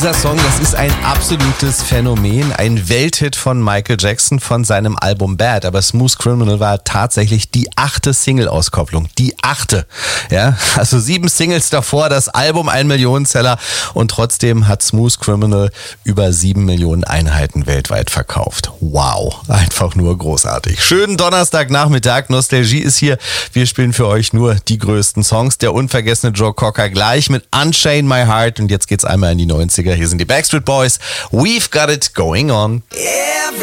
Dieser Song, das ist ein absolutes Phänomen, ein Welthit von Michael Jackson von seinem Album Bad. Aber Smooth Criminal war tatsächlich die 8. Single-Auskopplung. Die 8. Ja, also 7 Singles davor, das Album ein Millionenseller und trotzdem hat Smooth Criminal über 7 Millionen Einheiten weltweit verkauft. Wow, einfach nur großartig. Schönen Donnerstagnachmittag, Nostalgie ist hier. Wir spielen für euch nur die größten Songs. Der unvergessene Joe Cocker gleich mit Unchain My Heart und jetzt geht's einmal in die 90er. Hier sind die Backstreet Boys. We've got it going on.